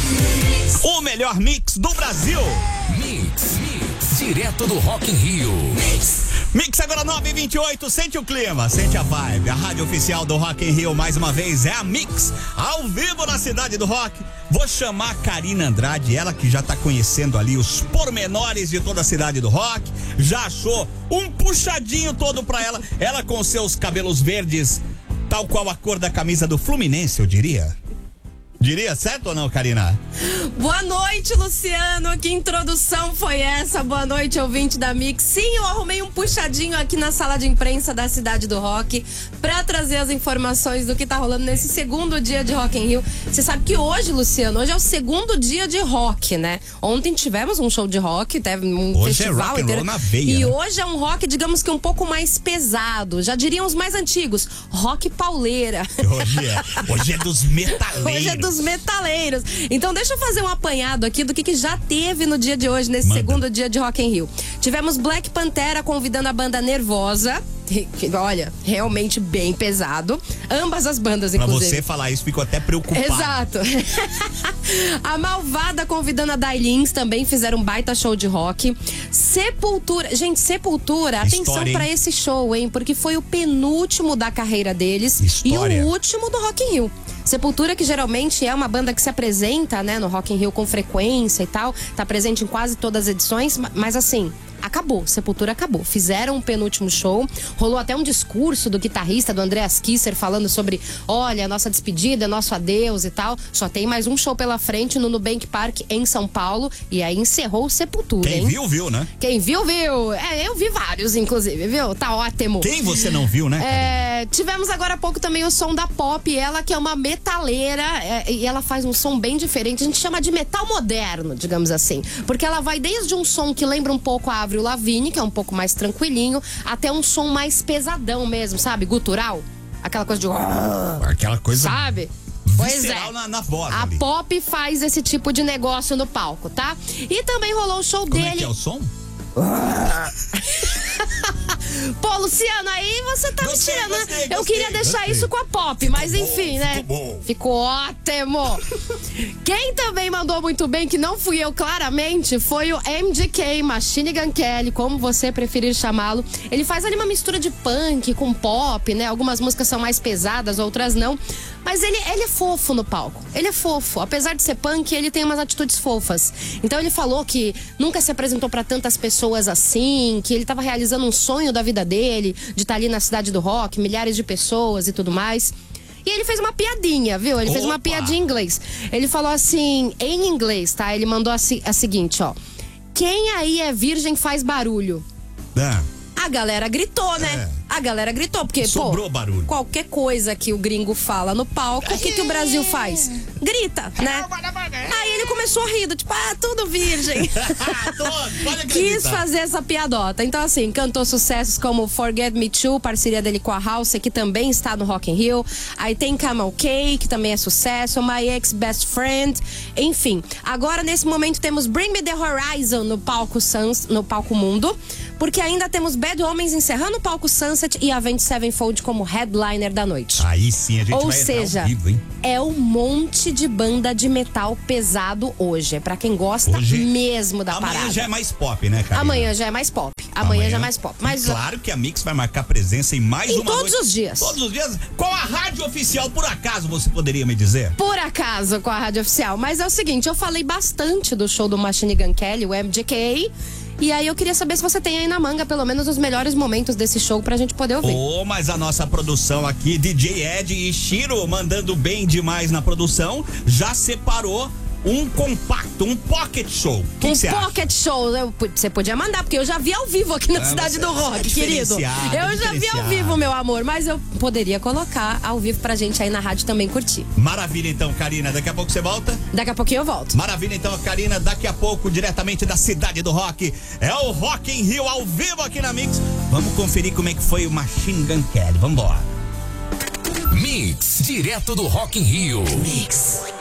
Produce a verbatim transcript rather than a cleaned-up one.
O melhor mix do Brasil. Mix, mix, direto do Rock in Rio. Mix. Mix agora nove e vinte e oito, sente o clima, sente a vibe. A rádio oficial do Rock in Rio mais uma vez é a Mix, ao vivo na cidade do rock. Vou chamar a Karina Andrade, ela que já tá conhecendo ali os pormenores de toda a cidade do rock. Já achou um puxadinho todo pra ela. Ela com seus cabelos verdes, tal qual a cor da camisa do Fluminense, eu diria. Diria certo ou não, Karina? Boa noite, Luciano. Que introdução foi essa? Boa noite, ouvinte da Mix. Sim, eu arrumei um puxadinho aqui na sala de imprensa da Cidade do Rock pra trazer as informações do que tá rolando nesse segundo dia de Rock in Rio. Você sabe que hoje, Luciano, hoje é o segundo dia de rock, né? Ontem tivemos um show de rock, teve um hoje festival é rock inteiro. Na veia, e né? hoje é um rock, digamos que um pouco mais pesado. Já diriam os mais antigos, rock pauleira. Hoje é, hoje é dos metaleiros. Hoje é dos metaleiros. Então deixa eu fazer um apanhado aqui do que, que já teve no dia de hoje, nesse Manda. segundo dia de Rock in Rio. Tivemos Black Pantera convidando a banda Nervosa, que, olha, realmente bem pesado. Ambas as bandas, pra inclusive. Pra você falar isso, ficou até preocupado. Exato. A Malvada convidando a Dailins, também fizeram um baita show de rock. Sepultura, gente, Sepultura, História, atenção pra hein? esse show, hein? Porque foi o penúltimo da carreira deles. História. E o último do Rock in Rio. Sepultura, que geralmente é uma banda que se apresenta, né, no Rock in Rio com frequência e tal, tá presente em quase todas as edições, mas assim, acabou, Sepultura acabou. Fizeram um penúltimo show, rolou até um discurso do guitarrista, do Andreas Kisser, falando sobre, olha, nossa despedida, nosso adeus e tal. Só tem mais um show pela frente no Nubank Park em São Paulo, e aí encerrou o Sepultura, Quem hein? viu, viu, né? Quem viu, viu. É, eu vi vários, inclusive, viu? Tá ótimo. Quem você não viu, né? É, tivemos agora há pouco também o som da Pop, ela que é uma metaleira, é, e ela faz um som bem diferente, a gente chama de metal moderno, digamos assim, porque ela vai desde um som que lembra um pouco a Avril Lavigne, que é um pouco mais tranquilinho, até um som mais pesadão mesmo, sabe? Gutural, aquela coisa de... Aquela coisa... Sabe? Pois é. Na, na voz a ali. Pop faz esse tipo de negócio no palco, tá? E também rolou o show Como dele... é que é o som? Pô, Luciano, aí você tá Gostei, me tirando, né? gostei, Eu gostei, queria deixar gostei. isso com a Pop, mas enfim, bom, né? ficou bom. Ficou ótimo. Quem também mandou muito bem, que não fui eu claramente, foi o M G K, Machine Gun Kelly, como você preferir chamá-lo. Ele faz ali uma mistura de punk com pop, né? Algumas músicas são mais pesadas, outras não. Mas ele, ele é fofo no palco. Ele é fofo. Apesar de ser punk, ele tem umas atitudes fofas. Então ele falou que nunca se apresentou pra tantas pessoas assim, que ele tava realizando um sonho da vida dele, de estar ali na cidade do rock, milhares de pessoas e tudo mais. E ele fez uma piadinha, viu? Ele Opa. fez uma piadinha em inglês. Ele falou assim, em inglês, tá? Ele mandou a, a seguinte, ó. Quem aí é virgem faz barulho? Ah. A galera gritou, né? É. A galera gritou, porque, Sobrou pô, barulho. qualquer coisa que o gringo fala no palco, o que, que o Brasil faz? Grita, né? Aí ele começou a rir, do tipo, ah, tudo virgem. Quis fazer essa piadota. Então, assim, cantou sucessos como Forget Me Too, parceria dele com a House, que também está no Rock in Rio. Aí tem Camel K, que também é sucesso, My Ex Best Friend, enfim. Agora, nesse momento, temos Bring Me The Horizon no palco, Sans, no palco Mundo, porque ainda temos Bad Homens encerrando o palco Sunset e Avenged Sevenfold como headliner da noite. Aí sim, a gente Ou vai seja, entrar ao vivo, hein? é um monte de banda de metal pesado hoje. É pra quem gosta Hoje, mesmo da amanhã parada. já é mais pop, né, cara? Amanhã já é mais pop. Amanhã, Amanhã já é mais pop. Mas claro que a Mix vai marcar presença em mais em uma todos noite. os dias. Todos os dias. Qual a rádio oficial, por acaso, você poderia me dizer? Por acaso, com a rádio oficial. Mas é o seguinte, eu falei bastante do show do Machine Gun Kelly, o M G K. E aí eu queria saber se você tem aí na manga pelo menos os melhores momentos desse show pra gente poder ouvir. Ô, oh, mas a nossa produção aqui, D J Ed e Shiro, mandando bem demais na produção, já separou um compacto, um pocket show. Que um que pocket acha? show, eu, você podia mandar, porque eu já vi ao vivo aqui na ah, Cidade do Rock, é querido. Eu já vi ao vivo, meu amor, mas eu poderia colocar ao vivo pra gente aí na rádio também curtir. Maravilha, então, Karina, daqui a pouco você volta? Daqui a pouquinho eu volto. Maravilha, então, Karina, daqui a pouco, diretamente da Cidade do Rock, é o Rock in Rio ao vivo aqui na Mix. Vamos conferir como é que foi o Machine Gun Kelly, vambora. Mix, direto do Rock in Rio. Mix.